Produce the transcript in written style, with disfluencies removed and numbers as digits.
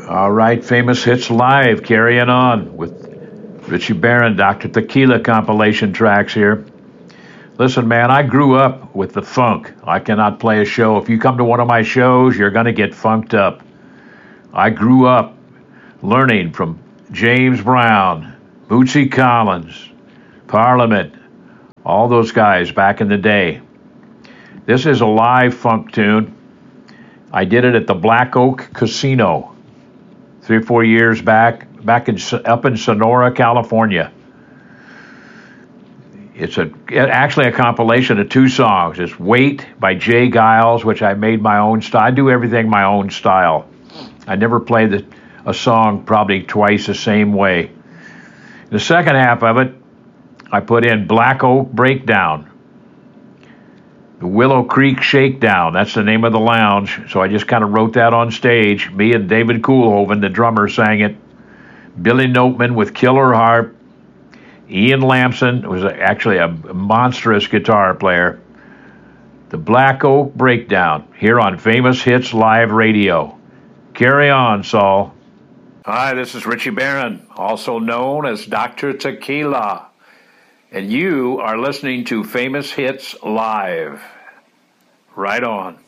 All right, Famous Hits Live, carrying on with Richie Barron, Dr. Tequila compilation tracks here. Listen, man, I grew up with the funk. I cannot play a show. If you come to one of my shows, you're going to get funked up. I grew up learning from James Brown, Bootsy Collins, Parliament, all those guys back in the day. This is a live funk tune. I did it at the Black Oak Casino 3 or 4 years back up in Sonora, California. It's actually a compilation of 2 songs. It's Wait by Jay Giles, which I made my own style. I do everything my own style. I never play a song probably twice the same way. The second half of it, I put in Black Oak Breakdown, the Willow Creek Shakedown. That's the name of the lounge. So I just kind of wrote that on stage. Me and David Koolhoven, the drummer, sang it. Billy Noteman with Killer Harp. Ian Lamson was actually a monstrous guitar player. The Black Oak Breakdown here on Famous Hits Live Radio. Carry on, Saul. Hi, this is Richie Barron, also known as Dr. Tequila. And you are listening to Famous Hits Live. Right on.